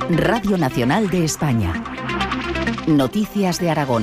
Radio Nacional de España. Noticias de Aragón.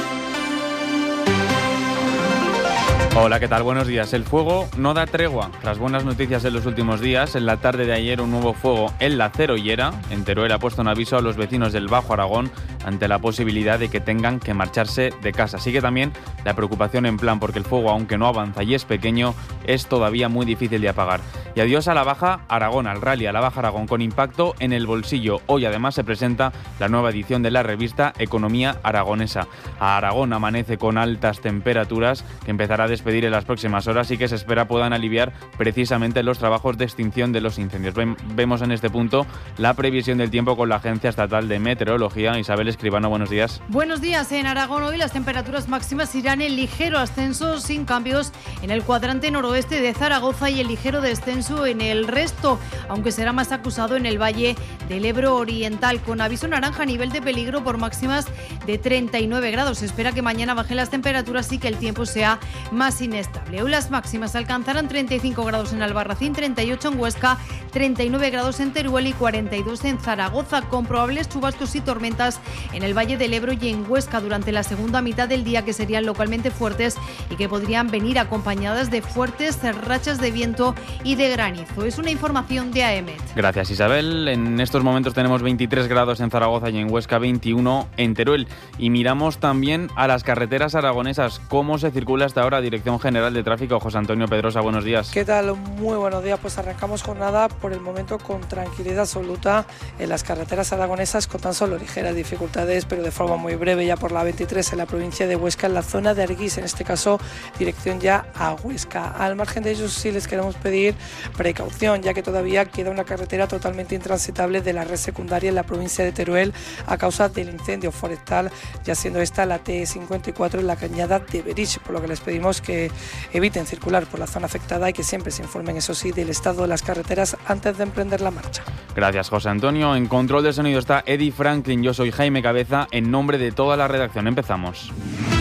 Hola, ¿qué tal? Buenos días. El fuego no da tregua. Tras buenas noticias en los últimos días, en la tarde de ayer un nuevo fuego en La Cerollera. En Teruel ha puesto un aviso a los vecinos del Bajo Aragón ante la posibilidad de que tengan que marcharse de casa. Sigue también la preocupación en plan porque el fuego, aunque no avanza y es pequeño, es todavía muy difícil de apagar. Y adiós a la Baja Aragón, al rally a la Baja Aragón con impacto en el bolsillo. Hoy además se presenta la nueva edición de la revista Economía Aragonesa. A Aragón amanece con altas temperaturas que empezará a despedir en las próximas horas y que se espera puedan aliviar precisamente los trabajos de extinción de los incendios. Vemos en este punto la previsión del tiempo con la Agencia Estatal de Meteorología. Isabel Escribano, buenos días. Buenos días. En Aragón hoy las temperaturas máximas irán en ligero ascenso sin cambios en el cuadrante noroeste de Zaragoza y el ligero descenso en el resto, aunque será más acusado en el valle del Ebro Oriental, con aviso naranja a nivel de peligro por máximas de 39 grados. Se espera que mañana bajen las temperaturas y que el tiempo sea más inestable. Hoy las máximas alcanzarán 35 grados en Albarracín, 38 en Huesca, 39 grados en Teruel y 42 en Zaragoza, con probables chubascos y tormentas en el Valle del Ebro y en Huesca durante la segunda mitad del día, que serían localmente fuertes y que podrían venir acompañadas de fuertes rachas de viento y de granizo. Es una información de AEMET. Gracias, Isabel. En estos momentos tenemos 23 grados en Zaragoza y en Huesca, 21 en Teruel. Y miramos también a las carreteras aragonesas. ¿Cómo se circula hasta ahora? Dirección General de Tráfico, José Antonio Pedrosa, buenos días. ¿Qué tal? Muy buenos días. Pues arrancamos jornada por el momento con tranquilidad absoluta en las carreteras aragonesas, con tan solo ligeras dificultades, pero de forma muy breve, ya por la 23 en la provincia de Huesca, en la zona de Arguís, en este caso dirección ya a Huesca. Al margen de ello sí les queremos pedir precaución, ya que todavía queda una carretera totalmente intransitable de la red secundaria en la provincia de Teruel a causa del incendio forestal, ya siendo esta la T54 en la cañada de Berich, por lo que les pedimos que eviten circular por la zona afectada y que siempre se informen, eso sí, del estado de las carreteras antes de emprender la marcha. Gracias, José Antonio. En control del sonido está Eddie Franklin. Yo soy Jaime Cabeza. En nombre de toda la redacción empezamos.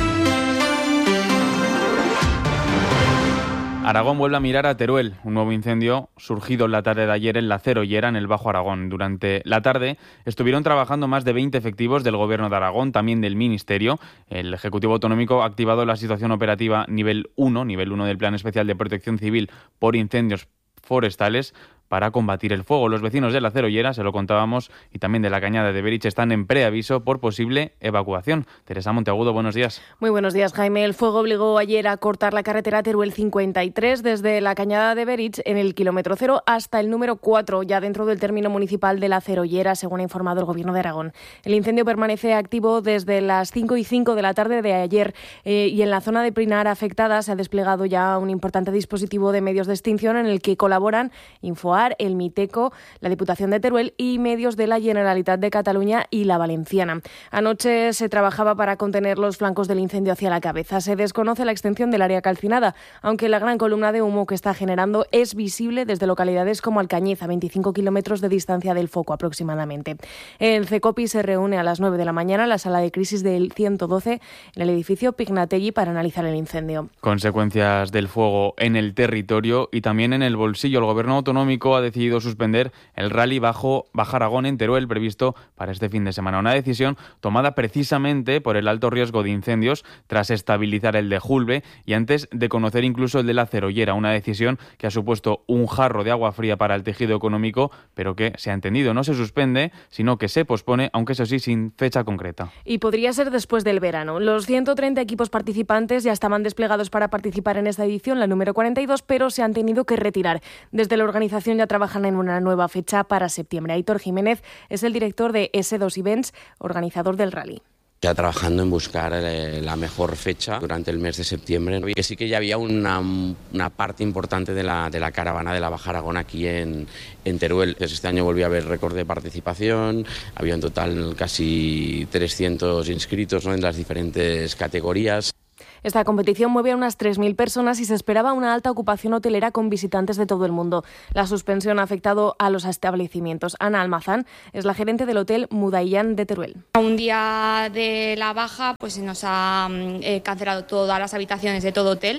Aragón vuelve a mirar a Teruel, un nuevo incendio surgido en la tarde de ayer en La Cerollera, en el Bajo Aragón. Durante la tarde estuvieron trabajando más de 20 efectivos del Gobierno de Aragón, también del Ministerio. El Ejecutivo Autonómico ha activado la situación operativa nivel 1 del Plan Especial de Protección Civil por incendios forestales para combatir el fuego. Los vecinos de La Cerollera, se lo contábamos, y también de la cañada de Berich están en preaviso por posible evacuación. Teresa Monteagudo, buenos días. Muy buenos días, Jaime. El fuego obligó ayer a cortar la carretera Teruel 53 desde la cañada de Berich en el kilómetro 0 hasta el número 4, ya dentro del término municipal de La Cerollera, según ha informado el Gobierno de Aragón. El incendio permanece activo desde las 5:05 de la tarde de ayer y en la zona de Prinar afectada se ha desplegado ya un importante dispositivo de medios de extinción en el que colaboran Infoar, el Miteco, la Diputación de Teruel y medios de la Generalitat de Cataluña y la Valenciana. Anoche se trabajaba para contener los flancos del incendio hacia la cabeza. Se desconoce la extensión del área calcinada, aunque la gran columna de humo que está generando es visible desde localidades como Alcañiz, a 25 kilómetros de distancia del foco aproximadamente. El CECOPI se reúne a las 9 de la mañana en la sala de crisis del 112 en el edificio Pignategui para analizar el incendio. Consecuencias del fuego en el territorio y también en el bolsillo. El Gobierno autonómico ha decidido suspender el rally Baja Aragón en Teruel previsto para este fin de semana. Una decisión tomada precisamente por el alto riesgo de incendios tras estabilizar el de Julbe y antes de conocer incluso el de La Cerollera. Una decisión que ha supuesto un jarro de agua fría para el tejido económico, pero que se ha entendido. No se suspende, sino que se pospone, aunque eso sí, sin fecha concreta. Y podría ser después del verano. Los 130 equipos participantes ya estaban desplegados para participar en esta edición, la número 42, pero se han tenido que retirar. Desde la organización ya trabajan en una nueva fecha para septiembre. Aitor Jiménez es el director de S2 Events, organizador del rally. Ya trabajando en buscar la mejor fecha durante el mes de septiembre. Que sí que ya había una parte importante de la caravana de la Baja Aragón aquí en Teruel. Este año volvió a haber récord de participación, había en total casi 300 inscritos, ¿no?, en las diferentes categorías. Esta competición mueve a unas 3.000 personas y se esperaba una alta ocupación hotelera con visitantes de todo el mundo. La suspensión ha afectado a los establecimientos. Ana Almazán es la gerente del hotel Mudaiyan de Teruel. Un día de la baja pues se nos ha cancelado todas las habitaciones de todo hotel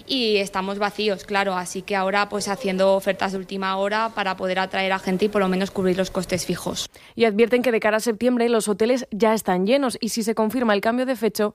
y estamos vacíos, claro, así que ahora pues haciendo ofertas de última hora para poder atraer a gente y por lo menos cubrir los costes fijos. Y advierten que de cara a septiembre los hoteles ya están llenos y si se confirma el cambio de fecha,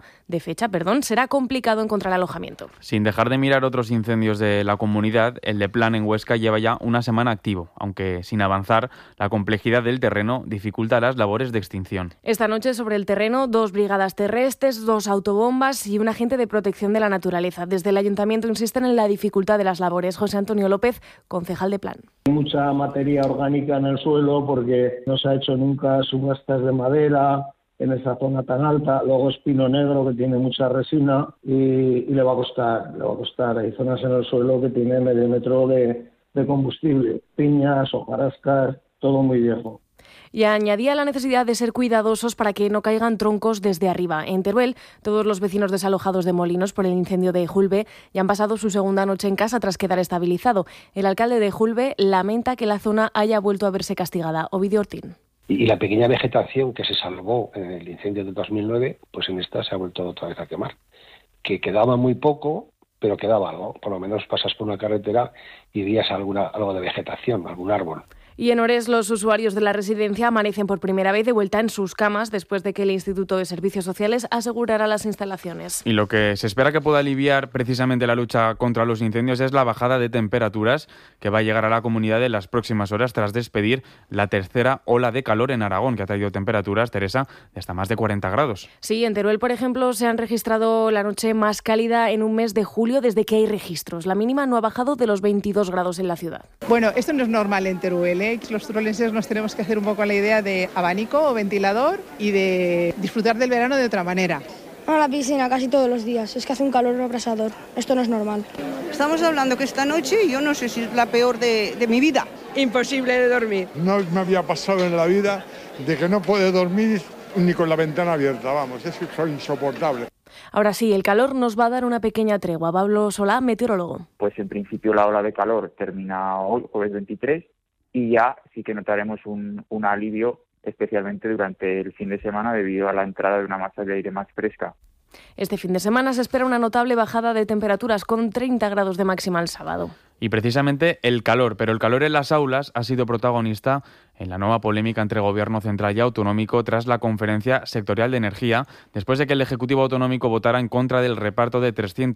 será complicado encontrar alojamiento. Sin dejar de mirar otros incendios de la comunidad, el de Plan en Huesca lleva ya una semana activo, aunque sin avanzar, la complejidad del terreno dificulta las labores de extinción. Esta noche sobre el terreno 2 brigadas terrestres, 2 autobombas y un agente de protección de la naturaleza. Desde el ayuntamiento insisten en la dificultad de las labores. José Antonio López, concejal de Plan. Hay mucha materia orgánica en el suelo porque no se ha hecho nunca subastas de madera en esa zona tan alta. Luego es pino negro que tiene mucha resina y le va a costar. Hay zonas en el suelo que tienen medio metro de combustible, piñas, hojarascas, todo muy viejo. Y añadía la necesidad de ser cuidadosos para que no caigan troncos desde arriba. En Teruel, todos los vecinos desalojados de Molinos por el incendio de Julbe ya han pasado su segunda noche en casa tras quedar estabilizado. El alcalde de Julbe lamenta que la zona haya vuelto a verse castigada. Ovidio Ortín. Y la pequeña vegetación que se salvó en el incendio de 2009, pues en esta se ha vuelto otra vez a quemar. Que quedaba muy poco, pero quedaba algo. Por lo menos pasas por una carretera y veías algo de vegetación, algún árbol. Y en Ores, los usuarios de la residencia amanecen por primera vez de vuelta en sus camas después de que el Instituto de Servicios Sociales asegurara las instalaciones. Y lo que se espera que pueda aliviar precisamente la lucha contra los incendios es la bajada de temperaturas que va a llegar a la comunidad en las próximas horas tras despedir la tercera ola de calor en Aragón, que ha traído temperaturas, Teresa, de hasta más de 40 grados. Sí, en Teruel, por ejemplo, se han registrado la noche más cálida en un mes de julio desde que hay registros. La mínima no ha bajado de los 22 grados en la ciudad. Bueno, esto no es normal en Teruel, ¿eh? Los turolenses nos tenemos que hacer un poco la idea de abanico o ventilador y de disfrutar del verano de otra manera. A la piscina casi todos los días, es que hace un calor abrasador, esto no es normal. Estamos hablando que esta noche yo no sé si es la peor de mi vida. Imposible de dormir. No me había pasado en la vida de que no puede dormir ni con la ventana abierta, vamos, es insoportable. Ahora sí, el calor nos va a dar una pequeña tregua. Pablo Solá, meteorólogo. Pues en principio la ola de calor termina hoy, jueves 23, y ya sí que notaremos un alivio, especialmente durante el fin de semana, debido a la entrada de una masa de aire más fresca. Este fin de semana se espera una notable bajada de temperaturas con 30 grados de máxima el sábado. Y precisamente el calor, pero el calor en las aulas ha sido protagonista en la nueva polémica entre Gobierno central y autonómico tras la Conferencia Sectorial de Energía, después de que el Ejecutivo autonómico votara en contra del reparto de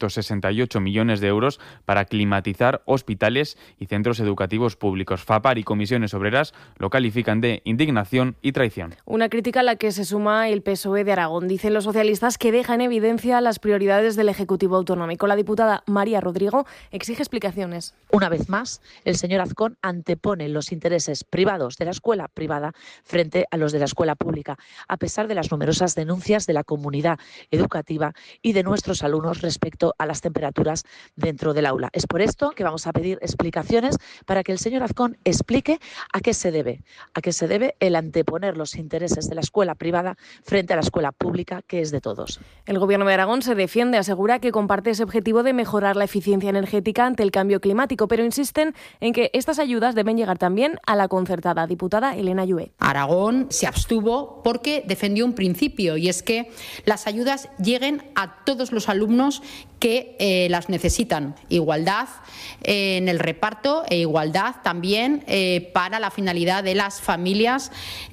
368 millones de euros para climatizar hospitales y centros educativos públicos. FAPAR y comisiones obreras lo califican de indignación y traición. Una crítica a la que se suma el PSOE de Aragón. Dicen los socialistas que deja en evidencia las prioridades del Ejecutivo autonómico. La diputada María Rodrigo exige explicaciones. Una vez más, el señor Azcón antepone los intereses privados de la escuela privada frente a los de la escuela pública, a pesar de las numerosas denuncias de la comunidad educativa y de nuestros alumnos respecto a las temperaturas dentro del aula. Es por esto que vamos a pedir explicaciones para que el señor Azcón explique a qué se debe el anteponer los intereses de la escuela privada frente a la escuela pública, que es de todos. El Gobierno de Aragón se defiende, asegura que comparte ese objetivo de mejorar la eficiencia energética ante el cambio climático, pero insisten en que estas ayudas deben llegar también a la concertada. Diputada Elena Llué. Aragón se abstuvo porque defendió un principio, y es que las ayudas lleguen a todos los alumnos que las necesitan. Igualdad en el reparto e igualdad también para la finalidad de las familias,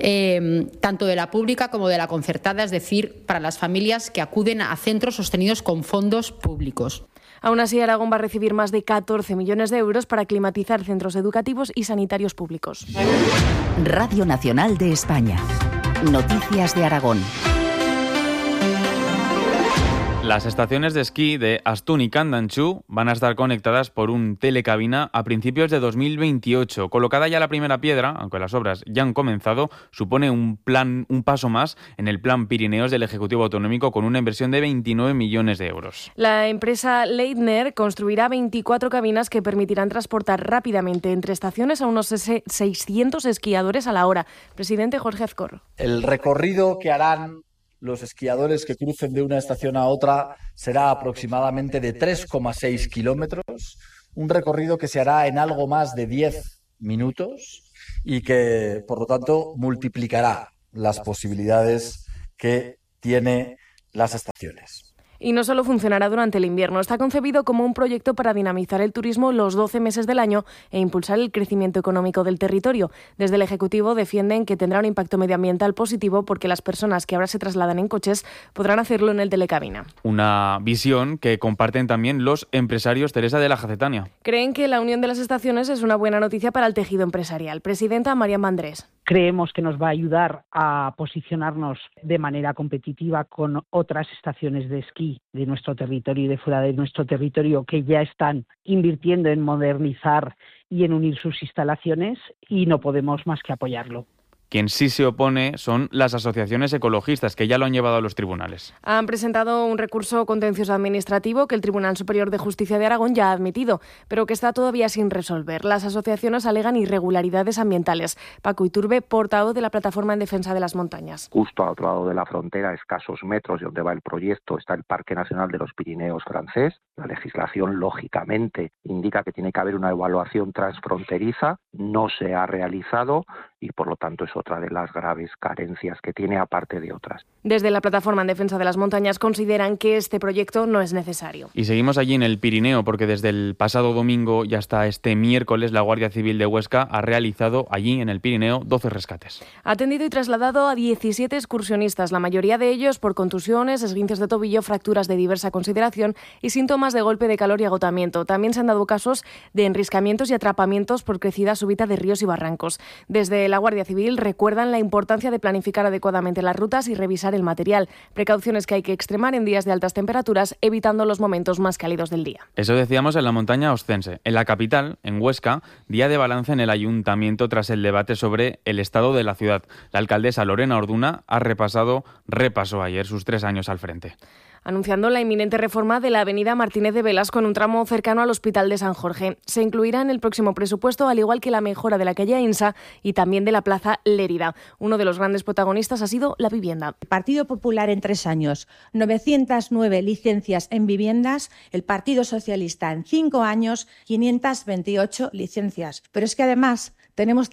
tanto de la pública como de la concertada, es decir, para las familias que acuden a centros sostenidos con fondos públicos. Aún así, Aragón va a recibir más de 14 millones de euros para climatizar centros educativos y sanitarios públicos. Radio Nacional de España. Noticias de Aragón. Las estaciones de esquí de Astún y Candanchú van a estar conectadas por un telecabina a principios de 2028. Colocada ya la primera piedra, aunque las obras ya han comenzado, supone un paso más en el Plan Pirineos del Ejecutivo Autonómico con una inversión de 29 millones de euros. La empresa Leitner construirá 24 cabinas que permitirán transportar rápidamente entre estaciones a unos 600 esquiadores a la hora. Presidente Jorge Azcor. El recorrido que harán los esquiadores que crucen de una estación a otra será aproximadamente de 3,6 kilómetros, un recorrido que se hará en algo más de 10 minutos y que, por lo tanto, multiplicará las posibilidades que tiene las estaciones. Y no solo funcionará durante el invierno, está concebido como un proyecto para dinamizar el turismo los 12 meses del año e impulsar el crecimiento económico del territorio. Desde el Ejecutivo defienden que tendrá un impacto medioambiental positivo porque las personas que ahora se trasladan en coches podrán hacerlo en el telecabina. Una visión que comparten también los empresarios. Teresa de la Jacetania. Creen que la unión de las estaciones es una buena noticia para el tejido empresarial. Presidenta María Mandrés. Creemos que nos va a ayudar a posicionarnos de manera competitiva con otras estaciones de esquí de nuestro territorio y de fuera de nuestro territorio que ya están invirtiendo en modernizar y en unir sus instalaciones, y no podemos más que apoyarlo. Quien sí se opone son las asociaciones ecologistas, que ya lo han llevado a los tribunales. Han presentado un recurso contencioso administrativo que el Tribunal Superior de Justicia de Aragón ya ha admitido, pero que está todavía sin resolver. Las asociaciones alegan irregularidades ambientales. Paco Iturbe, portavoz de la Plataforma en Defensa de las Montañas. Justo al otro lado de la frontera, a escasos metros de donde va el proyecto, está el Parque Nacional de los Pirineos francés. La legislación, lógicamente, indica que tiene que haber una evaluación transfronteriza. No se ha realizado y, por lo tanto, es otra de las graves carencias que tiene, aparte de otras. Desde la Plataforma en Defensa de las Montañas consideran que este proyecto no es necesario. Y seguimos allí en el Pirineo, porque desde el pasado domingo y hasta este miércoles la Guardia Civil de Huesca ha realizado allí en el Pirineo 12 rescates. Ha atendido y trasladado a 17 excursionistas, la mayoría de ellos por contusiones, esguinces de tobillo, fracturas de diversa consideración y síntomas de golpe de calor y agotamiento. También se han dado casos de enriscamientos y atrapamientos por crecida súbita de ríos y barrancos. Desde la Guardia Civil recuerdan la importancia de planificar adecuadamente las rutas y revisar el material. Precauciones que hay que extremar en días de altas temperaturas, evitando los momentos más cálidos del día. Eso decíamos en la montaña oscense. En la capital, en Huesca, día de balance en el ayuntamiento tras el debate sobre el estado de la ciudad. La alcaldesa Lorena Orduna repasó ayer sus 3 años al frente. Anunciando la inminente reforma de la avenida Martínez de Velas con un tramo cercano al Hospital de San Jorge. Se incluirá en el próximo presupuesto, al igual que la mejora de la calle Ainsa y también de la Plaza Lérida. Uno de los grandes protagonistas ha sido la vivienda. El Partido Popular en 3 años, 909 licencias en viviendas. El Partido Socialista en 5 años, 528 licencias. Pero es que además tenemos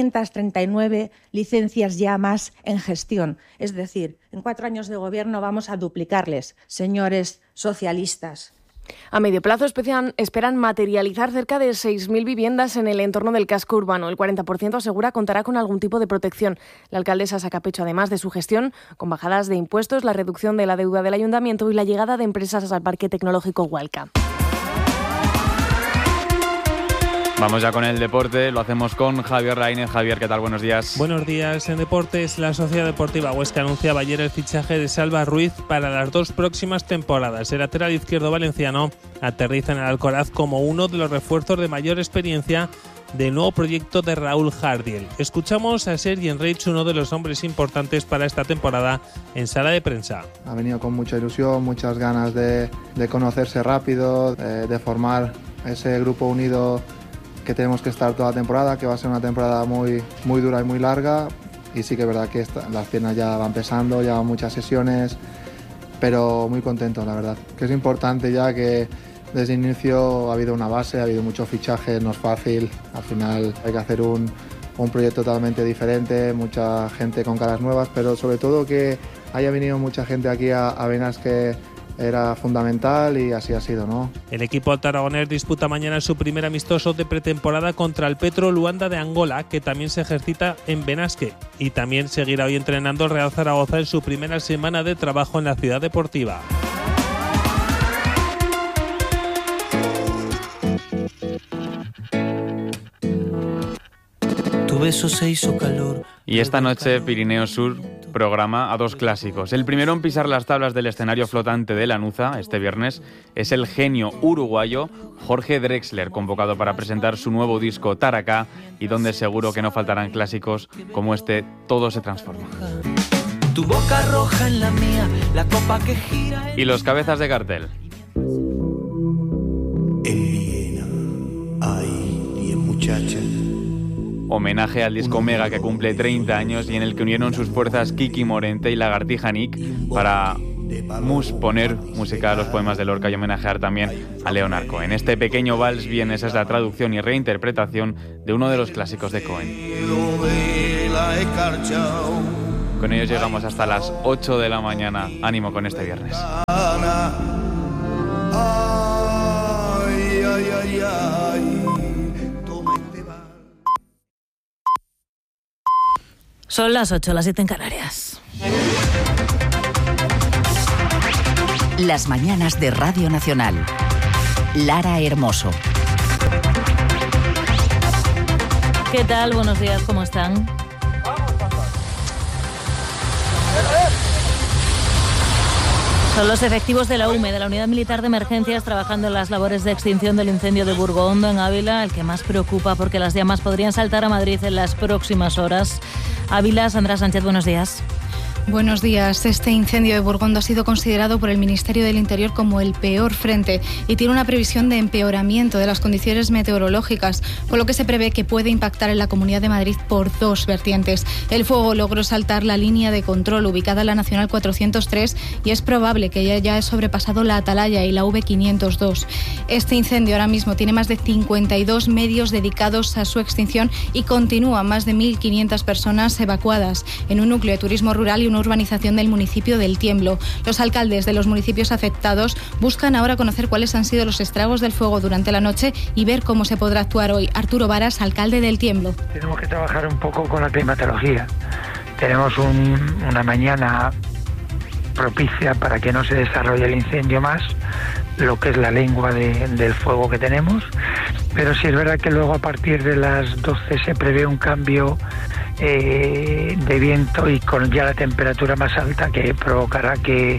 339 licencias ya más en gestión. Es decir, en 4 años de gobierno vamos a duplicarles, señores socialistas. A medio plazo esperan materializar cerca de 6.000 viviendas en el entorno del casco urbano. El 40% asegura contará con algún tipo de protección. La alcaldesa saca pecho además de su gestión, con bajadas de impuestos, la reducción de la deuda del ayuntamiento y la llegada de empresas al parque tecnológico Hualca. Vamos ya con el deporte, lo hacemos con Javier Lainez. Javier, ¿qué tal? Buenos días. Buenos días. En deportes, la Sociedad Deportiva Huesca anunciaba ayer el fichaje de Salva Ruiz para las 2 próximas temporadas. El lateral izquierdo valenciano aterriza en el Alcoraz como uno de los refuerzos de mayor experiencia del nuevo proyecto de Raúl Jardiel. Escuchamos a Sergi Enreich, uno de los hombres importantes para esta temporada, en sala de prensa. Ha venido con mucha ilusión, muchas ganas de conocerse rápido, de formar ese grupo unido que tenemos que estar toda la temporada, que va a ser una temporada muy, muy dura y muy larga. Y sí que es verdad que las piernas ya van pesando, ya van muchas sesiones, pero muy contento, la verdad. Que es importante ya que desde el inicio ha habido una base, ha habido mucho fichaje, no es fácil. Al final hay que hacer un proyecto totalmente diferente, mucha gente con caras nuevas, pero sobre todo que haya venido mucha gente aquí a Benasque era fundamental y así ha sido, ¿no? El equipo aragonés disputa mañana su primer amistoso de pretemporada contra el Petro Luanda de Angola, que también se ejercita en Benasque, y también seguirá hoy entrenando el Real Zaragoza en su primera semana de trabajo en la ciudad deportiva. Tu beso se hizo calor. Y esta noche Pirineo Sur programa a 2 clásicos. El primero en pisar las tablas del escenario flotante de Lanuza este viernes es el genio uruguayo Jorge Drexler, convocado para presentar su nuevo disco Taracá, y donde seguro que no faltarán clásicos como este Todo se transforma. Tu boca roja en la mía, la copa que gira. Y los cabezas de cartel. En Viena hay 10 muchachas. Homenaje al disco Mega, que cumple 30 años y en el que unieron sus fuerzas Kiki Morente y Lagartija Nick para poner música a los poemas de Lorca y homenajear también a Leonard Cohen. Este pequeño vals bien, esa es la traducción y reinterpretación de uno de los clásicos de Cohen. Con ellos llegamos hasta las 8 de la mañana. Ánimo con este viernes. Son las 8, las 7 en Canarias. Las mañanas de Radio Nacional. Lara Hermoso. ¿Qué tal? Buenos días, ¿cómo están? Son los efectivos de la UME, de la Unidad Militar de Emergencias, trabajando en las labores de extinción del incendio de Burgondo, en Ávila, el que más preocupa porque las llamas podrían saltar a Madrid en las próximas horas. Ávila, Sandra Sánchez, buenos días. Buenos días. Este incendio de Burgondo ha sido considerado por el Ministerio del Interior como el peor frente y tiene una previsión de empeoramiento de las condiciones meteorológicas, con lo que se prevé que puede impactar en la Comunidad de Madrid por dos vertientes. El fuego logró saltar la línea de control ubicada en la Nacional 403 y es probable que haya sobrepasado la Atalaya y la V502. Este incendio ahora mismo tiene más de 52 medios dedicados a su extinción y continúa más de 1.500 personas evacuadas en un núcleo de turismo rural y una urbanización del municipio del Tiemblo. Los alcaldes de los municipios afectados buscan ahora conocer cuáles han sido los estragos del fuego durante la noche y ver cómo se podrá actuar hoy. Arturo Varas, alcalde del Tiemblo. Tenemos que trabajar un poco con la climatología. Tenemos una mañana propicia para que no se desarrolle el incendio más, lo que es la lengua del fuego que tenemos, pero sí es verdad que luego a partir de las 12 se prevé un cambio de viento y con ya la temperatura más alta que provocará que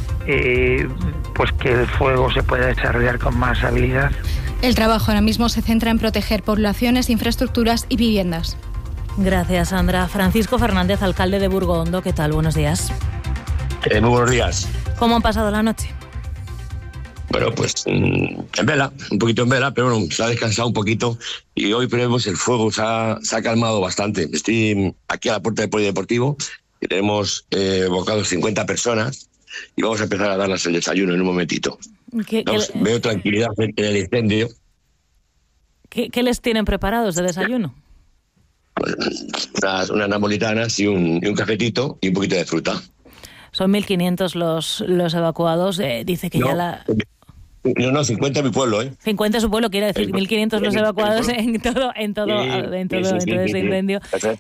el fuego se pueda desarrollar con más habilidad. El trabajo ahora mismo se centra en proteger poblaciones, infraestructuras y viviendas. Gracias, Sandra. Francisco Fernández, alcalde de Burgondo, ¿qué tal? Buenos días. Muy buenos días. ¿Cómo han pasado la noche? Bueno, pues en vela, un poquito en vela, pero bueno, se ha descansado un poquito y hoy vemos el fuego, se ha calmado bastante. Estoy aquí a la puerta del polideportivo y tenemos bocados 50 personas y vamos a empezar a darles el desayuno en un momentito. Veo tranquilidad en el incendio. ¿Qué les tienen preparados de desayuno? Pues unas napolitanas y un cafetito y un poquito de fruta. Son 1.500 los evacuados. Dice que no, ya la... No, 50 en mi pueblo, ¿eh? 50 en su pueblo, quiere decir 1.500 los evacuados en todo ese incendio.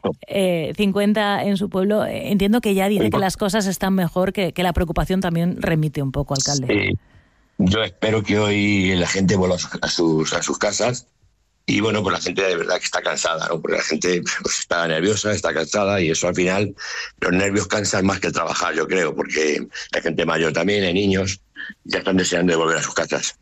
50 en su pueblo. Entiendo que ya dice que las cosas están mejor, que la preocupación también remite un poco, alcalde. Sí. Yo espero que hoy la gente vuelva a sus casas. Y bueno, pues la gente de verdad que está cansada, ¿no? Porque la gente pues, está nerviosa, está cansada y eso al final, los nervios cansan más que el trabajar, yo creo, porque la gente mayor también, hay niños, ya están deseando de volver a sus casas.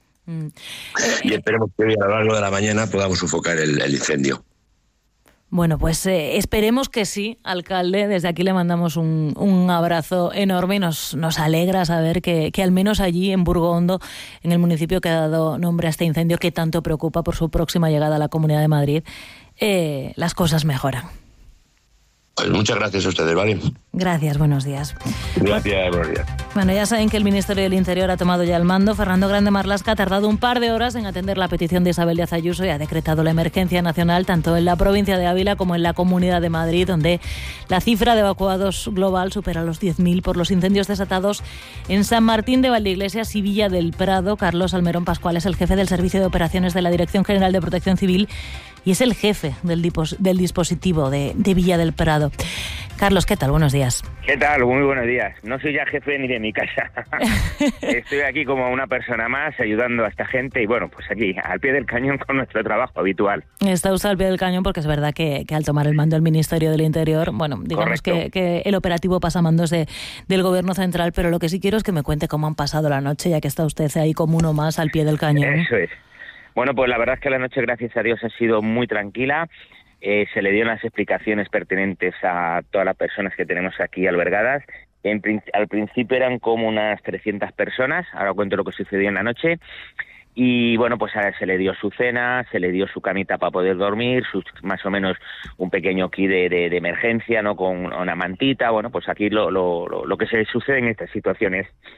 Y esperemos que hoy a lo largo de la mañana podamos sofocar el incendio. Bueno, pues esperemos que sí, alcalde. Desde aquí le mandamos un abrazo enorme y nos alegra saber que al menos allí en Burgondo, en el municipio que ha dado nombre a este incendio que tanto preocupa por su próxima llegada a la Comunidad de Madrid, las cosas mejoran. Pues muchas gracias a ustedes, ¿vale? Gracias, buenos días. Gracias, buenos días. Bueno, ya saben que el Ministerio del Interior ha tomado ya el mando. Fernando Grande Marlaska ha tardado un par de horas en atender la petición de Isabel Díaz Ayuso y ha decretado la emergencia nacional tanto en la provincia de Ávila como en la Comunidad de Madrid, donde la cifra de evacuados global supera los 10.000 por los incendios desatados en San Martín de Valdeiglesias y Villa del Prado. Carlos Almerón Pascual es el jefe del Servicio de Operaciones de la Dirección General de Protección Civil y es el jefe del dispositivo de Villa del Prado. Carlos, ¿qué tal? Buenos días. ¿Qué tal? Muy buenos días. No soy ya jefe ni de mi casa. Estoy aquí como una persona más ayudando a esta gente y bueno, pues aquí, al pie del cañón con nuestro trabajo habitual. Está usted al pie del cañón porque es verdad que al tomar el mando del Ministerio del Interior, bueno, digamos que el operativo pasa a mandos del Gobierno Central, pero lo que sí quiero es que me cuente cómo han pasado la noche, ya que está usted ahí como uno más al pie del cañón. Eso es. Bueno, pues la verdad es que la noche, gracias a Dios, ha sido muy tranquila. Se le dieron las explicaciones pertinentes a todas las personas que tenemos aquí albergadas. Al principio eran como unas 300 personas, ahora cuento lo que sucedió en la noche. Y bueno, pues se le dio su cena, se le dio su camita para poder dormir, más o menos un pequeño kit de emergencia, ¿no? Con una mantita, bueno, pues aquí lo que se sucede en estas situaciones.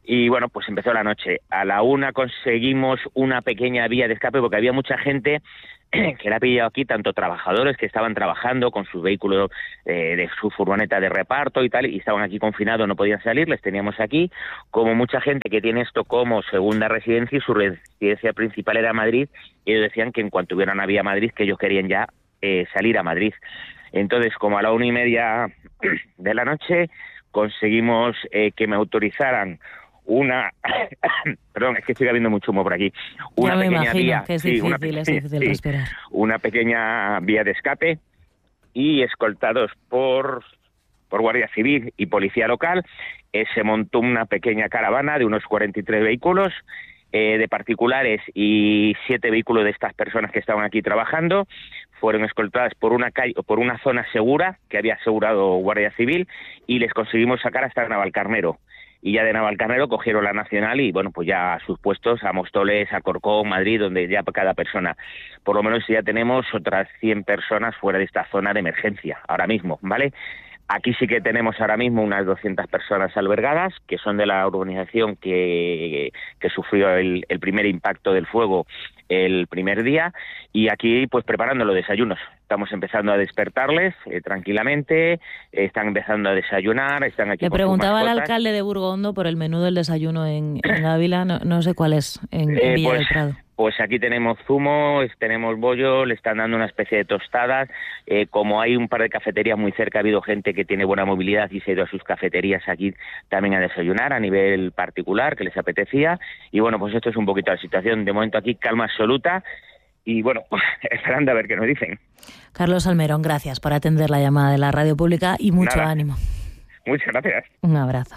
Y bueno, pues empezó la noche. A la 1 conseguimos una pequeña vía de escape porque había mucha gente que la ha pillado aquí, tanto trabajadores que estaban trabajando con sus vehículos de su furgoneta de reparto y tal, y estaban aquí confinados, no podían salir, les teníamos aquí, como mucha gente que tiene esto como segunda residencia y su residencia principal era Madrid, y ellos decían que en cuanto hubiera una vía a Madrid, que ellos querían ya salir a Madrid. Entonces, como a la 1:30 de la noche, conseguimos que me autorizaran una perdón, es que estoy habiendo mucho humo por aquí, una pequeña vía, que es difícil esperar. Una pequeña vía de escape, y escoltados por Guardia Civil y Policía Local, se montó una pequeña caravana de unos 43 vehículos de particulares y 7 vehículos de estas personas que estaban aquí trabajando. Fueron escoltadas por una calle, por una zona segura que había asegurado Guardia Civil, y les conseguimos sacar hasta Navalcarnero. Y ya de Navalcarnero cogieron la Nacional y, bueno, pues ya a sus puestos, a Móstoles, a Corcón, Madrid, donde ya cada persona. Por lo menos ya tenemos otras 100 personas fuera de esta zona de emergencia, ahora mismo, ¿vale? Aquí sí que tenemos ahora mismo unas 200 personas albergadas, que son de la urbanización que sufrió el primer impacto del fuego el primer día, y aquí pues preparando los desayunos. Estamos empezando a despertarles tranquilamente, están empezando a desayunar, están aquí. Le preguntaba al alcalde de Burgondo por el menú del desayuno en Ávila, no sé cuál es, en Villa del Prado. Pues aquí tenemos zumo, tenemos bollo, le están dando una especie de tostadas. Como hay un par de cafeterías muy cerca, ha habido gente que tiene buena movilidad y se ha ido a sus cafeterías aquí también a desayunar a nivel particular, que les apetecía. Y bueno, pues esto es un poquito la situación. De momento aquí calma absoluta y bueno, esperando a ver qué nos dicen. Carlos Salmerón, gracias por atender la llamada de la radio pública y mucho ánimo. Muchas gracias. Un abrazo.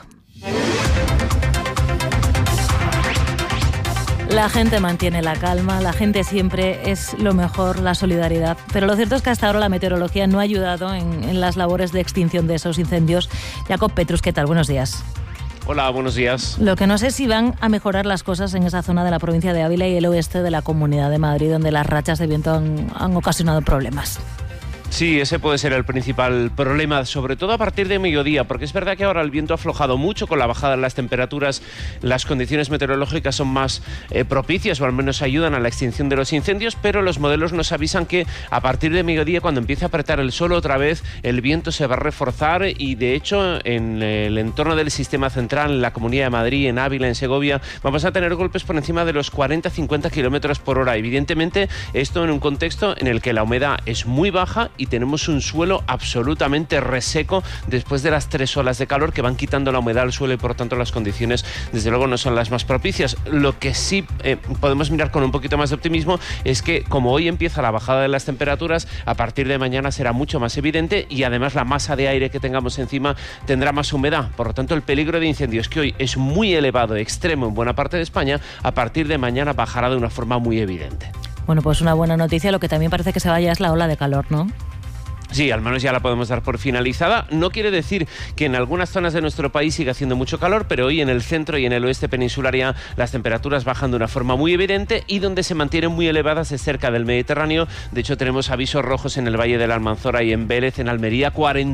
La gente mantiene la calma, la gente siempre es lo mejor, la solidaridad. Pero lo cierto es que hasta ahora la meteorología no ha ayudado en las labores de extinción de esos incendios. Jacob Petrus, ¿qué tal? Buenos días. Hola, buenos días. Lo que no sé es si van a mejorar las cosas en esa zona de la provincia de Ávila y el oeste de la Comunidad de Madrid, donde las rachas de viento han ocasionado problemas. Sí, ese puede ser el principal problema, sobre todo a partir de mediodía, porque es verdad que ahora el viento ha aflojado mucho con la bajada de las temperaturas, las condiciones meteorológicas son más propicias o al menos ayudan a la extinción de los incendios, pero los modelos nos avisan que a partir de mediodía, cuando empiece a apretar el sol otra vez, el viento se va a reforzar y de hecho en el entorno del sistema central, en la Comunidad de Madrid, en Ávila, en Segovia, vamos a tener golpes por encima de los 40-50 kilómetros por hora. Evidentemente, esto en un contexto en el que la humedad es muy baja y tenemos un suelo absolutamente reseco después de las 3 olas de calor que van quitando la humedad al suelo y por tanto las condiciones desde luego no son las más propicias. Lo que sí podemos mirar con un poquito más de optimismo es que como hoy empieza la bajada de las temperaturas, a partir de mañana será mucho más evidente y además la masa de aire que tengamos encima tendrá más humedad. Por lo tanto, el peligro de incendios, que hoy es muy elevado, extremo en buena parte de España, a partir de mañana bajará de una forma muy evidente. Bueno, pues una buena noticia. Lo que también parece que se vaya es la ola de calor, ¿no? Sí, al menos ya la podemos dar por finalizada. No quiere decir que en algunas zonas de nuestro país siga haciendo mucho calor, pero hoy en el centro y en el oeste peninsular ya las temperaturas bajan de una forma muy evidente y donde se mantienen muy elevadas es cerca del Mediterráneo. De hecho, tenemos avisos rojos en el Valle de la Almanzora y en Vélez, en Almería.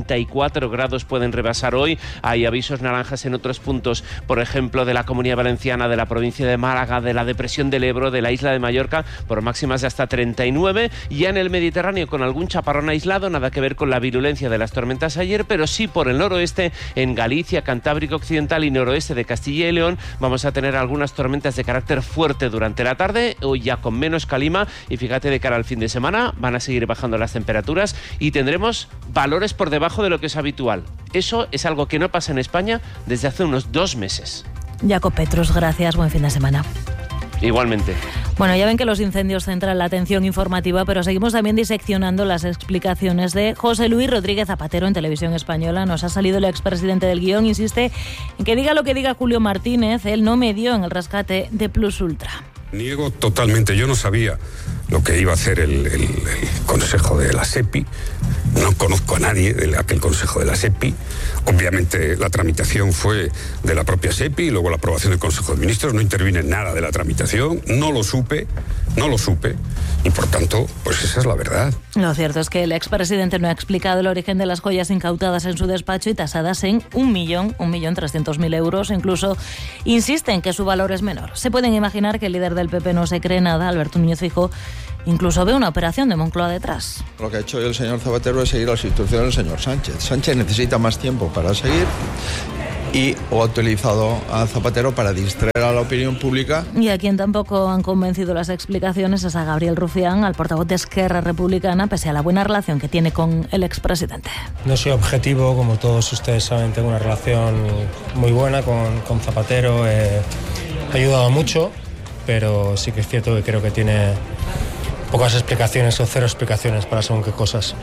44 grados pueden rebasar hoy. Hay avisos naranjas en otros puntos, por ejemplo, de la Comunidad Valenciana, de la provincia de Málaga, de la Depresión del Ebro, de la isla de Mallorca, por máximas de hasta 39. Ya en el Mediterráneo, con algún chaparrón aislado, nada que ver con la virulencia de las tormentas ayer, pero sí por el noroeste, en Galicia, Cantábrico Occidental y noroeste de Castilla y León, vamos a tener algunas tormentas de carácter fuerte durante la tarde, hoy ya con menos calima, y fíjate, de cara al fin de semana van a seguir bajando las temperaturas y tendremos valores por debajo de lo que es habitual. Eso es algo que no pasa en España desde hace unos 2 meses. Jacob Petrus, gracias, buen fin de semana. Igualmente. Bueno, ya ven que los incendios centran la atención informativa, pero seguimos también diseccionando las explicaciones de José Luis Rodríguez Zapatero en Televisión Española. Nos ha salido el expresidente del Guión, insiste en que diga lo que diga Julio Martínez, él no medió en el rescate de Plus Ultra. Niego totalmente, yo no sabía lo que iba a hacer el Consejo de la SEPI, no conozco a nadie de aquel Consejo de la SEPI, obviamente la tramitación fue de la propia SEPI y luego la aprobación del Consejo de Ministros, no intervine en nada de la tramitación, no lo supe, Y por tanto, pues esa es la verdad. Lo cierto es que el expresidente no ha explicado el origen de las joyas incautadas en su despacho y tasadas en 1.300.000 euros. Incluso insiste en que su valor es menor. Se pueden imaginar que el líder del PP no se cree nada. Alberto Núñez Feijóo incluso ve una operación de Moncloa detrás. Lo que ha hecho hoy el señor Zapatero es seguir las instrucciones del señor Sánchez. Sánchez necesita más tiempo para seguir o ha utilizado a Zapatero para distraer a la opinión pública. Y a quien tampoco han convencido las explicaciones es a Gabriel Rufián, al portavoz de Esquerra Republicana, pese a la buena relación que tiene con el expresidente. No soy objetivo, como todos ustedes saben, tengo una relación muy buena con Zapatero, ha ayudado mucho, pero sí que es cierto que creo que tiene pocas explicaciones o cero explicaciones para según qué cosas.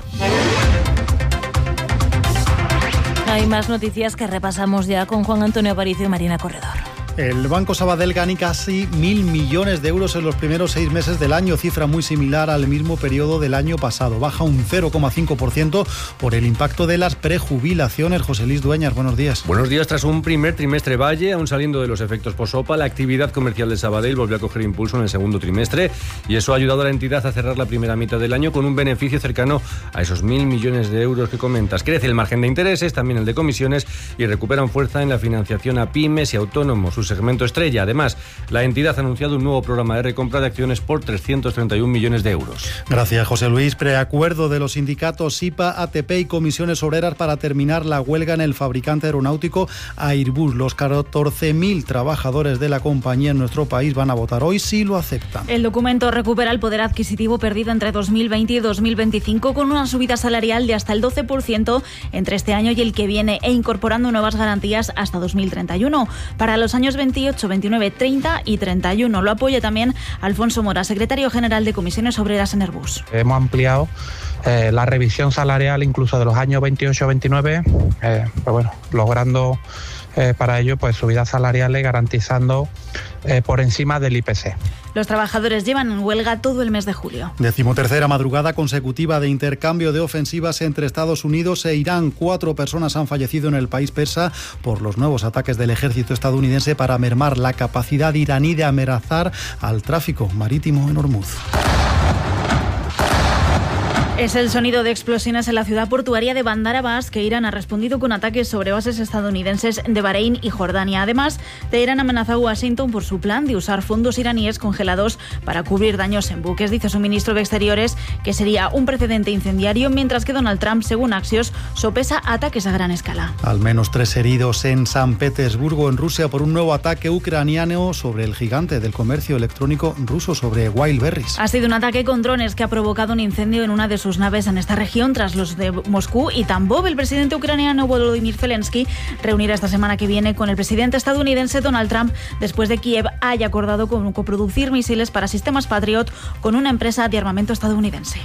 Hay más noticias que repasamos ya con Juan Antonio Aparicio y Marina Corredor. El Banco Sabadell gana casi 1.000 millones de euros en los primeros 6 meses del año, cifra muy similar al mismo periodo del año pasado. Baja un 0,5% por el impacto de las prejubilaciones. José Luis Dueñas, buenos días. Buenos días. Tras un primer trimestre valle, aún saliendo de los efectos post-OPA, la actividad comercial de Sabadell volvió a coger impulso en el segundo trimestre y eso ha ayudado a la entidad a cerrar la primera mitad del año con un beneficio cercano a esos 1.000 millones de euros que comentas. Crece el margen de intereses, también el de comisiones, y recuperan fuerza en la financiación a pymes y autónomos, su segmento estrella. Además, la entidad ha anunciado un nuevo programa de recompra de acciones por 331 millones de euros. Gracias, José Luis. Preacuerdo de los sindicatos SIPA, ATP y comisiones obreras para terminar la huelga en el fabricante aeronáutico Airbus. Los 14.000 trabajadores de la compañía en nuestro país van a votar hoy si lo aceptan. El documento recupera el poder adquisitivo perdido entre 2020 y 2025 con una subida salarial de hasta el 12% entre este año y el que viene e incorporando nuevas garantías hasta 2031. Para los años 28, 29, 30 y 31. Lo apoya también Alfonso Mora, secretario general de Comisiones Obreras en Airbus. Hemos ampliado la revisión salarial incluso de los años 28-29, logrando para ello subidas salariales garantizando por encima del IPC. Los trabajadores llevan en huelga todo el mes de julio. 13ª madrugada consecutiva de intercambio de ofensivas entre Estados Unidos e Irán. 4 personas han fallecido en el país persa por los nuevos ataques del ejército estadounidense para mermar la capacidad iraní de amenazar al tráfico marítimo en Hormuz. Es el sonido de explosiones en la ciudad portuaria de Bandar Abbas, que Irán ha respondido con ataques sobre bases estadounidenses de Bahrein y Jordania. Además, Teherán amenaza a Washington por su plan de usar fondos iraníes congelados para cubrir daños en buques. Dice su ministro de Exteriores que sería un precedente incendiario, mientras que Donald Trump, según Axios, sopesa ataques a gran escala. Al menos 3 heridos en San Petersburgo, en Rusia, por un nuevo ataque ucraniano sobre el gigante del comercio electrónico ruso, sobre Wildberries. Ha sido un ataque con drones que ha provocado un incendio en una de sus naves en esta región tras los de Moscú y Tambov. El presidente ucraniano Volodymyr Zelensky reunirá esta semana que viene con el presidente estadounidense Donald Trump después de Kiev haya acordado coproducir misiles para sistemas Patriot con una empresa de armamento estadounidense.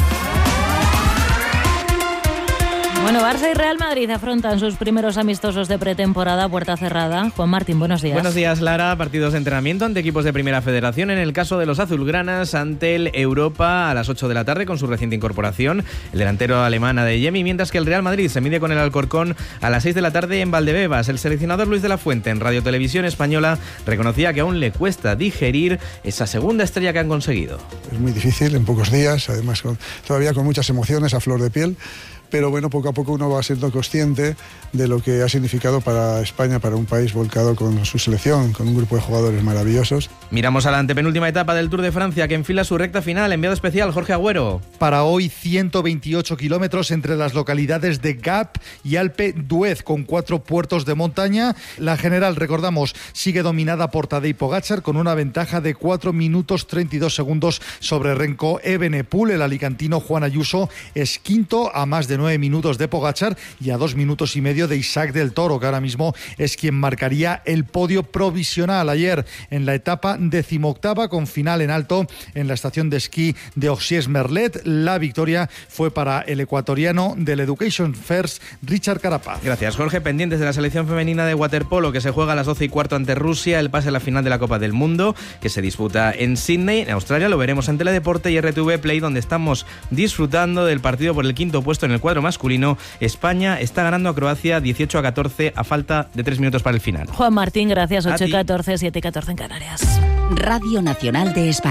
Bueno, Barça y Real Madrid afrontan sus primeros amistosos de pretemporada a puerta cerrada. Juan Martín, buenos días. Buenos días, Lara. Partidos de entrenamiento ante equipos de Primera Federación. En el caso de los azulgranas, ante el Europa a las 8 de la tarde con su reciente incorporación, el delantero alemán Adeyemi, mientras que el Real Madrid se mide con el Alcorcón a las 6 de la tarde en Valdebebas. El seleccionador Luis de la Fuente en Radio Televisión Española reconocía que aún le cuesta digerir esa segunda estrella que han conseguido. Es muy difícil en pocos días, además todavía con muchas emociones a flor de piel. Pero bueno, poco a poco uno va siendo consciente de lo que ha significado para España, para un país volcado con su selección, con un grupo de jugadores maravillosos. Miramos a la antepenúltima etapa del Tour de Francia, que enfila su recta final. Enviado especial, Jorge Agüero. Para hoy, 128 kilómetros entre las localidades de Gap y Alpe d'Huez, con 4 puertos de montaña. La general, recordamos, sigue dominada por Tadej Pogačar, con una ventaja de 4 minutos 32 segundos sobre Renko Evenepoel. El alicantino Juan Ayuso es quinto a más de 9 minutos de Pogačar y a 2 minutos y medio de Isaac del Toro, que ahora mismo es quien marcaría el podio provisional. Ayer, en la etapa 18ª, con final en alto en la estación de esquí de Orsières-Merlet, la victoria fue para el ecuatoriano del Education First, Richard Carapaz. Gracias, Jorge. Pendientes de la selección femenina de waterpolo, que se juega a las 12:15 ante Rusia, el pase a la final de la Copa del Mundo, que se disputa en Sydney, en Australia. Lo veremos en Teledeporte y RTV Play, donde estamos disfrutando del partido por el 5º puesto en el cuadro masculino. España está ganando a Croacia 18-14 a falta de 3 minutos para el final. Juan Martín, gracias. 8-14, 7-14 en Canarias. Radio Nacional de España.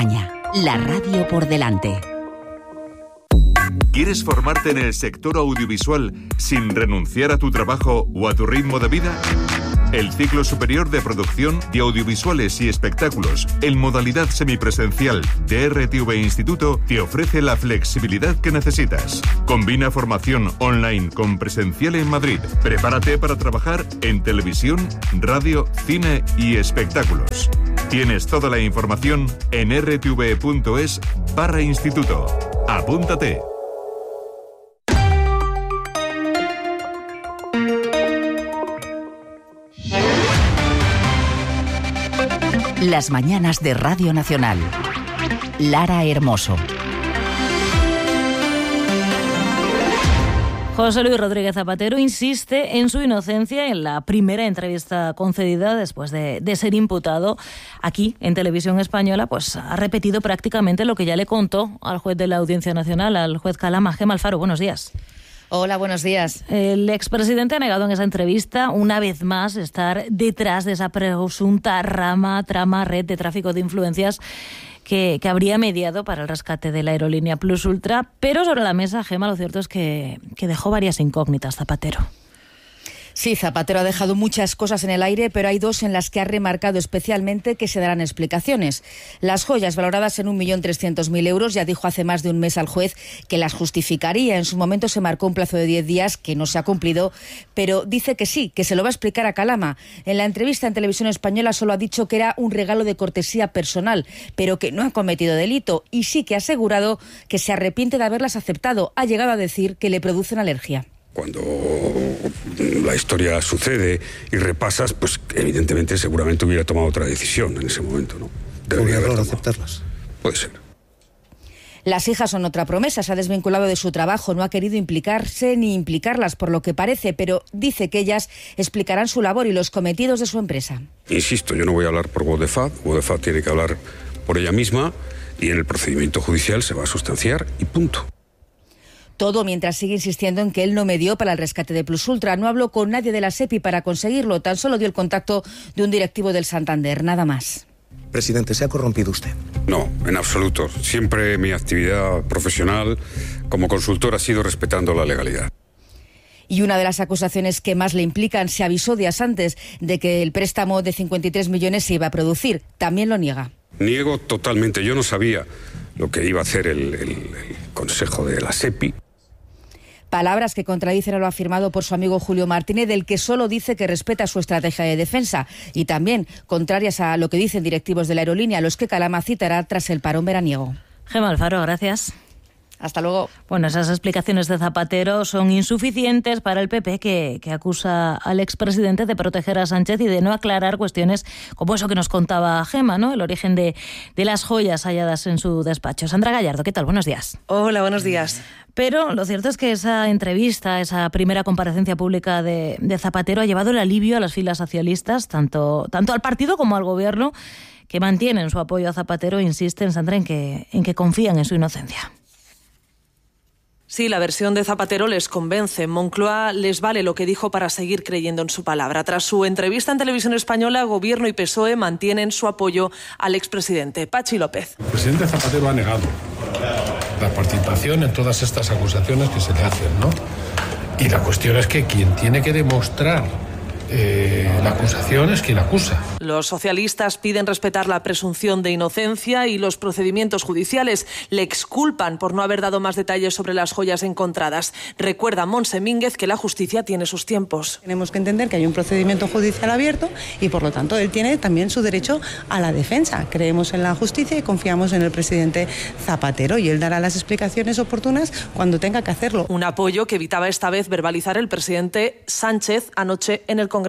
La radio por delante. ¿Quieres formarte en el sector audiovisual sin renunciar a tu trabajo o a tu ritmo de vida? El ciclo superior de producción de audiovisuales y espectáculos en modalidad semipresencial de RTV Instituto te ofrece la flexibilidad que necesitas. Combina formación online con presencial en Madrid. Prepárate para trabajar en televisión, radio, cine y espectáculos. Tienes toda la información en rtv.es/instituto. Apúntate. Las mañanas de Radio Nacional. Lara Hermoso. José Luis Rodríguez Zapatero insiste en su inocencia en la primera entrevista concedida después de ser imputado. Aquí, en Televisión Española, pues ha repetido prácticamente lo que ya le contó al juez de la Audiencia Nacional, al juez Calama. Gemma Alfaro, buenos días. Hola, buenos días. El expresidente ha negado en esa entrevista, una vez más, estar detrás de esa presunta trama, red de tráfico de influencias que habría mediado para el rescate de la aerolínea Plus Ultra. Pero sobre la mesa, Gemma, lo cierto es que dejó varias incógnitas Zapatero. Sí, Zapatero ha dejado muchas cosas en el aire, pero hay dos en las que ha remarcado especialmente que se darán explicaciones. Las joyas valoradas en 1.300.000 euros, ya dijo hace más de un mes al juez que las justificaría. En su momento se marcó un plazo de 10 días que no se ha cumplido, pero dice que sí, que se lo va a explicar a Calama. En la entrevista en Televisión Española solo ha dicho que era un regalo de cortesía personal, pero que no ha cometido delito, y sí que ha asegurado que se arrepiente de haberlas aceptado. Ha llegado a decir que le producen alergia. Cuando la historia sucede y repasas, pues evidentemente seguramente hubiera tomado otra decisión en ese momento, ¿no? ¿Debería haber aceptarlas? Puede ser. Las hijas son otra promesa. Se ha desvinculado de su trabajo, no ha querido implicarse ni implicarlas por lo que parece, pero dice que ellas explicarán su labor y los cometidos de su empresa. Insisto, yo no voy a hablar por Vodefat. Vodefat tiene que hablar por ella misma y en el procedimiento judicial se va a sustanciar y punto. Todo mientras sigue insistiendo en que él no medió para el rescate de Plus Ultra. No habló con nadie de la SEPI para conseguirlo. Tan solo dio el contacto de un directivo del Santander. Nada más. Presidente, ¿se ha corrompido usted? No, en absoluto. Siempre mi actividad profesional como consultor ha sido respetando la legalidad. Y una de las acusaciones que más le implican, se avisó días antes de que el préstamo de 53 millones se iba a producir. También lo niega. Niego totalmente. Yo no sabía lo que iba a hacer el Consejo de la SEPI. Palabras que contradicen a lo afirmado por su amigo Julio Martínez, del que solo dice que respeta su estrategia de defensa, y también contrarias a lo que dicen directivos de la aerolínea, a los que Calama citará tras el parón veraniego. Gemma Alfaro, gracias. Hasta luego. Bueno, esas explicaciones de Zapatero son insuficientes para el PP, que acusa al expresidente de proteger a Sánchez y de no aclarar cuestiones como eso que nos contaba Gemma, ¿no? El origen de las joyas halladas en su despacho. Sandra Gallardo, ¿qué tal? Buenos días. Hola, buenos días. Pero lo cierto es que esa entrevista, esa primera comparecencia pública de Zapatero ha llevado el alivio a las filas socialistas, tanto al partido como al gobierno, que mantienen su apoyo a Zapatero e insisten, Sandra, en que confían en su inocencia. Sí, la versión de Zapatero les convence. Moncloa les vale lo que dijo para seguir creyendo en su palabra. Tras su entrevista en Televisión Española, Gobierno y PSOE mantienen su apoyo al expresidente. Pachi López. El presidente Zapatero ha negado la participación en todas estas acusaciones que se le hacen, ¿no? Y la cuestión es que quien tiene que demostrar la acusación es quien acusa. Los socialistas piden respetar la presunción de inocencia y los procedimientos judiciales. Le exculpan por no haber dado más detalles sobre las joyas encontradas. Recuerda Montse Mínguez que la justicia tiene sus tiempos. Tenemos que entender que hay un procedimiento judicial abierto y por lo tanto él tiene también su derecho a la defensa. Creemos en la justicia y confiamos en el presidente Zapatero y él dará las explicaciones oportunas cuando tenga que hacerlo. Un apoyo que evitaba esta vez verbalizar el presidente Sánchez anoche en el Congreso.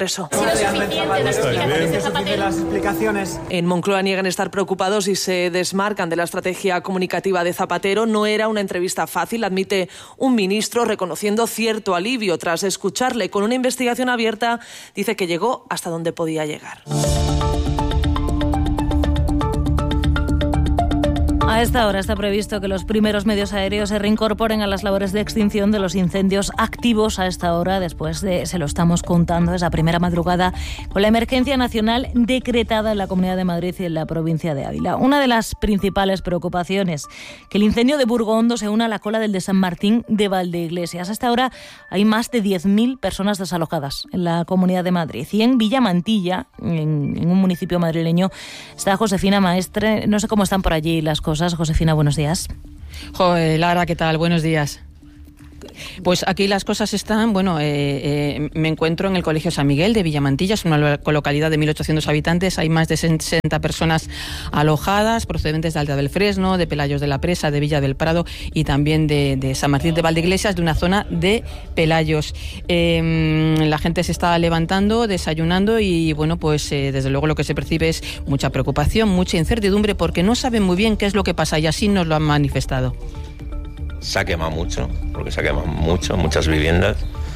Las explicaciones. En Moncloa niegan estar preocupados y se desmarcan de la estrategia comunicativa de Zapatero. No era una entrevista fácil, admite un ministro, reconociendo cierto alivio tras escucharle. Con una investigación abierta, dice que llegó hasta donde podía llegar. A esta hora está previsto que los primeros medios aéreos se reincorporen a las labores de extinción de los incendios activos a esta hora, después de, se lo estamos contando, esa primera madrugada con la emergencia nacional decretada en la Comunidad de Madrid y en la provincia de Ávila. Una de las principales preocupaciones, que el incendio de Burgondo se una a la cola del de San Martín de Valdeiglesias. A esta hora hay más de 10.000 personas desalojadas en la Comunidad de Madrid. Y en Villamantilla, en un municipio madrileño, está Josefina Maestre. No sé cómo están por allí las cosas. Josefina, buenos días. Lara, ¿qué tal? Buenos días. Pues aquí las cosas están, me encuentro en el Colegio San Miguel de Villamantilla, es una localidad de 1.800 habitantes, hay más de 60 personas alojadas, procedentes de Alta del Fresno, de Pelayos de la Presa, de Villa del Prado y también de San Martín de Valdeiglesias, de una zona de Pelayos. La gente se está levantando, desayunando y desde luego lo que se percibe es mucha preocupación, mucha incertidumbre, porque no saben muy bien qué es lo que pasa y así nos lo han manifestado. Se ha quemado mucho, muchas viviendas.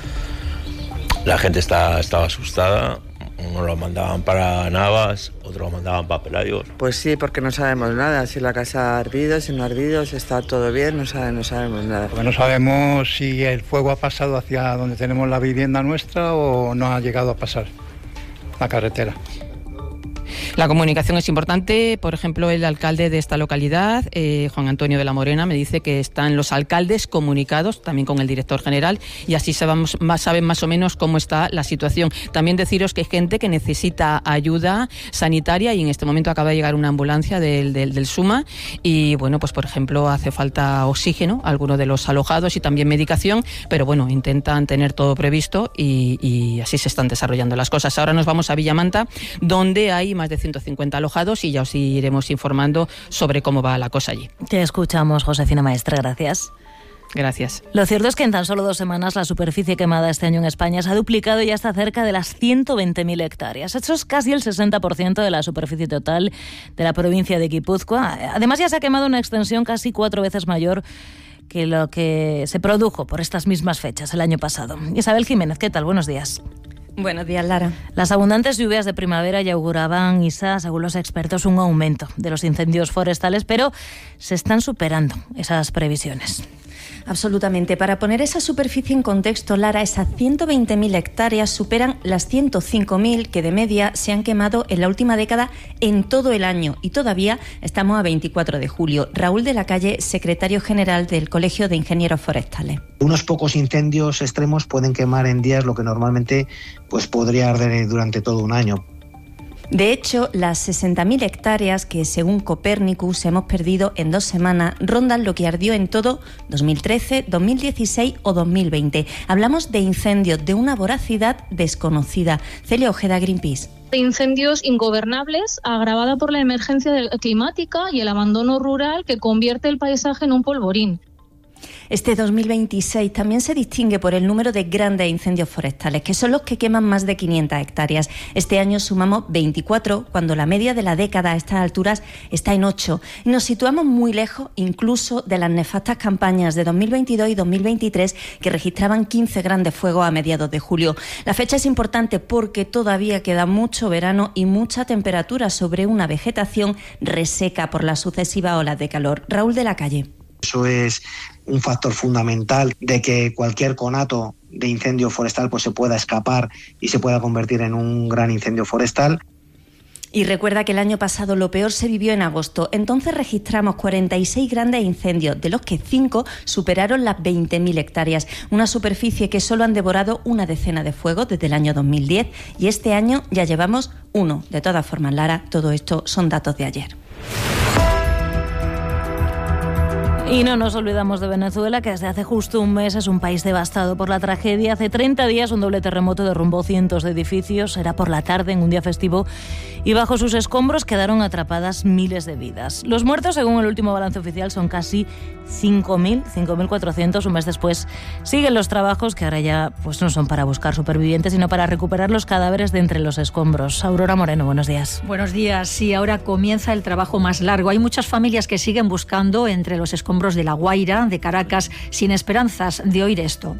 La gente estaba asustada. Unos lo mandaban para Navas, otros lo mandaban para Pelayos. Pues sí, porque no sabemos nada. Si la casa ha ardido, si no ha ardido, si está todo bien, no sabemos nada. Porque no sabemos si el fuego ha pasado hacia donde tenemos la vivienda nuestra o no ha llegado a pasar la carretera. La comunicación es importante. Por ejemplo, el alcalde de esta localidad, Juan Antonio de la Morena, me dice que están los alcaldes comunicados también con el director general y así saben más o menos cómo está la situación. También deciros que hay gente que necesita ayuda sanitaria y en este momento acaba de llegar una ambulancia del SUMA y por ejemplo hace falta oxígeno a algunos de los alojados y también medicación, pero intentan tener todo previsto y así se están desarrollando las cosas. Ahora nos vamos a Villamanta, donde hay más de 150 alojados y ya os iremos informando sobre cómo va la cosa allí. Te escuchamos, Josefina Maestre, gracias. Gracias. Lo cierto es que en tan solo 2 semanas la superficie quemada este año en España se ha duplicado y ya está cerca de las 120.000 hectáreas. Eso es casi el 60% de la superficie total de la provincia de Guipúzcoa. Además ya se ha quemado una extensión casi 4 veces mayor que lo que se produjo por estas mismas fechas el año pasado. Isabel Jiménez, ¿qué tal? Buenos días. Buenos días, Lara. Las abundantes lluvias de primavera ya auguraban, Isa, según los expertos, un aumento de los incendios forestales, pero se están superando esas previsiones. Absolutamente. Para poner esa superficie en contexto, Lara, esas 120.000 hectáreas superan las 105.000 que de media se han quemado en la última década en todo el año. Y todavía estamos a 24 de julio. Raúl de la Calle, secretario general del Colegio de Ingenieros Forestales. Unos pocos incendios extremos pueden quemar en días lo que normalmente podría arder durante todo un año. De hecho, las 60.000 hectáreas que, según Copernicus, hemos perdido en 2 semanas rondan lo que ardió en todo 2013, 2016 o 2020. Hablamos de incendios de una voracidad desconocida. Celia Ojeda, Greenpeace. Incendios ingobernables, agravada por la emergencia climática y el abandono rural que convierte el paisaje en un polvorín. Este 2026 también se distingue por el número de grandes incendios forestales, que son los que queman más de 500 hectáreas. Este año sumamos 24, cuando la media de la década a estas alturas está en 8. Y nos situamos muy lejos incluso de las nefastas campañas de 2022 y 2023, que registraban 15 grandes fuegos a mediados de julio. La fecha es importante porque todavía queda mucho verano y mucha temperatura sobre una vegetación reseca por las sucesivas olas de calor. Raúl de la Calle. Eso es un factor fundamental de que cualquier conato de incendio forestal se pueda escapar y se pueda convertir en un gran incendio forestal. Y recuerda que el año pasado lo peor se vivió en agosto. Entonces registramos 46 grandes incendios, de los que 5 superaron las 20.000 hectáreas. Una superficie que solo han devorado una decena de fuegos desde el año 2010 y este año ya llevamos 1. De todas formas, Lara, todo esto son datos de ayer. Y no nos olvidamos de Venezuela, que desde hace justo un mes es un país devastado por la tragedia. Hace 30 días un doble terremoto derrumbó cientos de edificios. Era por la tarde, en un día festivo, y bajo sus escombros quedaron atrapadas miles de vidas. Los muertos, según el último balance oficial, son casi 5.400. Un mes después siguen los trabajos, que ahora ya no son para buscar supervivientes, sino para recuperar los cadáveres de entre los escombros. Aurora Moreno, buenos días. Buenos días. Sí, ahora comienza el trabajo más largo. Hay muchas familias que siguen buscando entre los escombros de La Guaira, de Caracas, sin esperanzas de oír esto.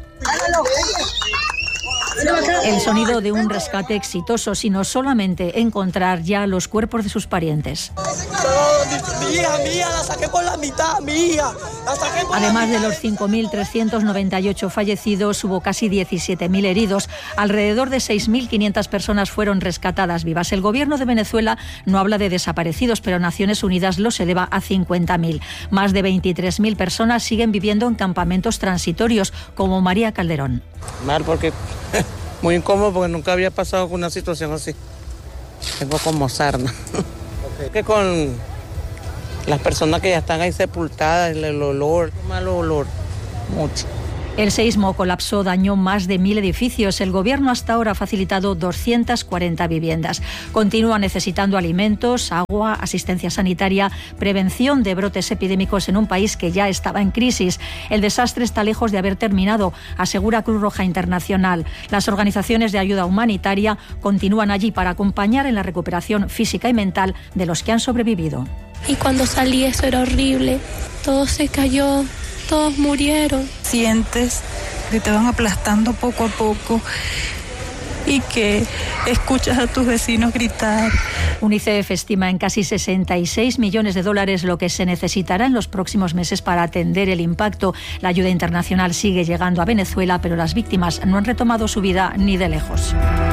El sonido de un rescate exitoso, sino solamente encontrar ya los cuerpos de sus parientes. Mi hija, la saqué por la mitad, mi hija. Además de los 5.398 fallecidos, hubo casi 17.000 heridos. Alrededor de 6.500 personas fueron rescatadas vivas. El gobierno de Venezuela no habla de desaparecidos, pero Naciones Unidas los eleva a 50.000. Más de 23.000 personas siguen viviendo en campamentos transitorios, como María Calderón. Mal, porque muy incómodo, porque nunca había pasado con una situación así. Tengo como sarna. Que con las personas que ya están ahí sepultadas, el olor, mal olor, mucho. El seísmo colapsó, dañó más de 1.000 edificios. El gobierno hasta ahora ha facilitado 240 viviendas. Continúa necesitando alimentos, agua, asistencia sanitaria, prevención de brotes epidémicos en un país que ya estaba en crisis. El desastre está lejos de haber terminado, asegura Cruz Roja Internacional. Las organizaciones de ayuda humanitaria continúan allí para acompañar en la recuperación física y mental de los que han sobrevivido. Y cuando salí eso era horrible. Todo se cayó. Todos murieron. Sientes que te van aplastando poco a poco y que escuchas a tus vecinos gritar. UNICEF estima en casi $66 millones lo que se necesitará en los próximos meses para atender el impacto. La ayuda internacional sigue llegando a Venezuela, pero las víctimas no han retomado su vida ni de lejos.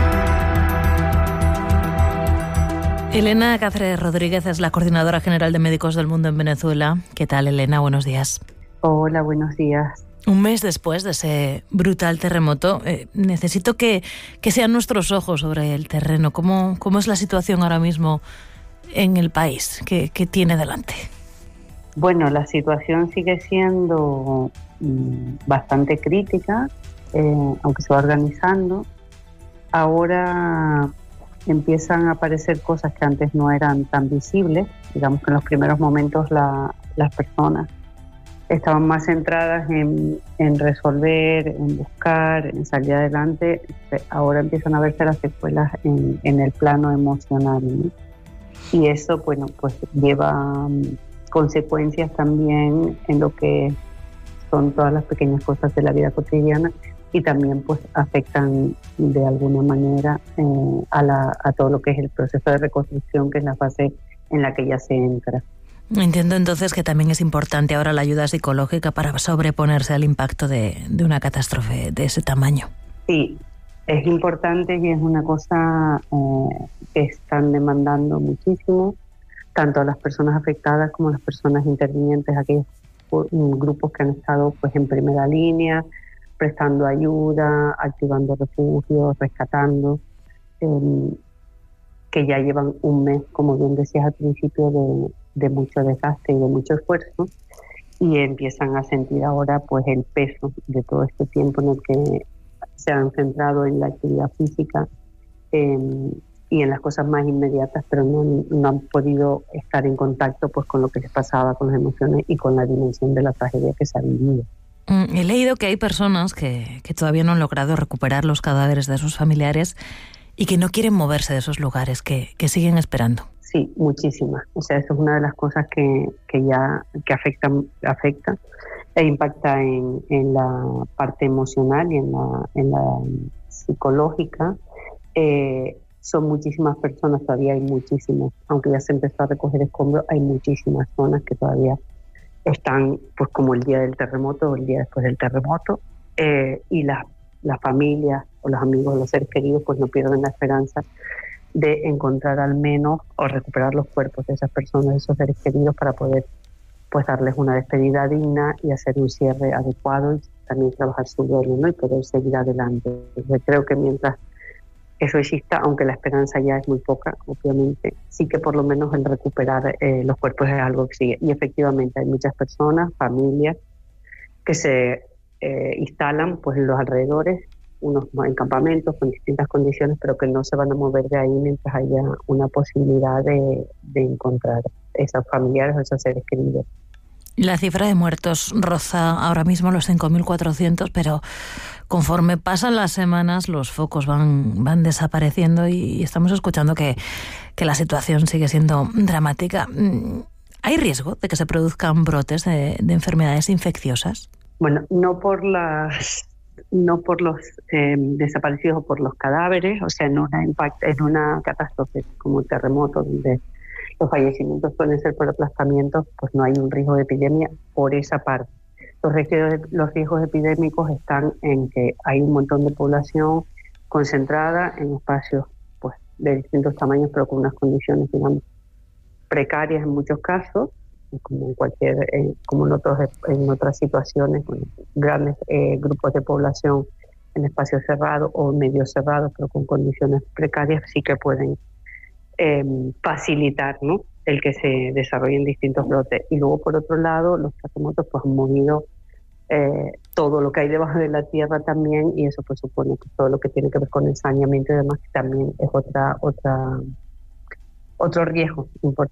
Elena Cáceres Rodríguez es la coordinadora general de Médicos del Mundo en Venezuela. ¿Qué tal, Elena? Buenos días. Hola, buenos días. Un mes después de ese brutal terremoto, necesito que sean nuestros ojos sobre el terreno. ¿Cómo es la situación ahora mismo en el país? ¿Qué tiene delante? Bueno, la situación sigue siendo bastante crítica, aunque se va organizando. Ahora empiezan a aparecer cosas que antes no eran tan visibles. Digamos que en los primeros momentos las personas estaban más centradas en resolver, en buscar, en salir adelante. Ahora empiezan a verse las secuelas en el plano emocional, ¿no? Y eso, bueno, pues lleva consecuencias también en lo que son todas las pequeñas cosas de la vida cotidiana, y también pues afectan de alguna manera a todo lo que es el proceso de reconstrucción, que es la fase en la que ya se entra. Entiendo entonces que también es importante ahora la ayuda psicológica para sobreponerse al impacto de una catástrofe de ese tamaño. Sí, es importante y es una cosa que están demandando muchísimo, tanto a las personas afectadas como a las personas intervinientes, aquellos grupos que han estado pues en primera línea, prestando ayuda, activando refugios, rescatando, que ya llevan un mes, como bien decías al principio, de mucho desgaste y de mucho esfuerzo, y empiezan a sentir ahora pues el peso de todo este tiempo en el que se han centrado en la actividad física y en las cosas más inmediatas, pero no han podido estar en contacto pues con lo que les pasaba, con las emociones y con la dimensión de la tragedia que se ha vivido. He leído que hay personas que todavía no han logrado recuperar los cadáveres de sus familiares y que no quieren moverse de esos lugares, que siguen esperando. Sí, muchísimas. O sea, eso es una de las cosas que afecta e impacta en la parte emocional y en la psicológica. Son muchísimas personas, todavía hay muchísimas, aunque ya se empezó a recoger escombros, hay muchísimas zonas que todavía están pues como el día del terremoto o el día después del terremoto, y las familias o los amigos, los seres queridos pues no pierden la esperanza de encontrar al menos o recuperar los cuerpos de esas personas, de esos seres queridos, para poder pues darles una despedida digna y hacer un cierre adecuado, y también trabajar su duelo, ¿no? Y poder seguir adelante. Yo creo que mientras eso exista, aunque la esperanza ya es muy poca, obviamente, sí que por lo menos el recuperar los cuerpos es algo que sigue. Y efectivamente hay muchas personas, familias, que se instalan pues en los alrededores, unos en campamentos con distintas condiciones, pero que no se van a mover de ahí mientras haya una posibilidad de encontrar esos familiares o esos seres queridos. La cifra de muertos roza ahora mismo los 5.400, pero conforme pasan las semanas los focos van desapareciendo y estamos escuchando que la situación sigue siendo dramática. ¿Hay riesgo de que se produzcan brotes de enfermedades infecciosas? Bueno, no por los desaparecidos o por los cadáveres, o sea, en una catástrofe como un terremoto donde los fallecimientos suelen ser por aplastamientos, pues no hay un riesgo de epidemia por esa parte. Los riesgos epidémicos están en que hay un montón de población concentrada en espacios pues de distintos tamaños, pero con unas condiciones, digamos, precarias en muchos casos, como en otras situaciones, con grandes grupos de población en espacios cerrados o medio cerrados, pero con condiciones precarias, sí que pueden facilitar, ¿no?, el que se desarrollen distintos brotes. Y luego, por otro lado, los terremotos pues han movido todo lo que hay debajo de la tierra también, y eso pues supone que todo lo que tiene que ver con el saneamiento y demás también es otro riesgo importante.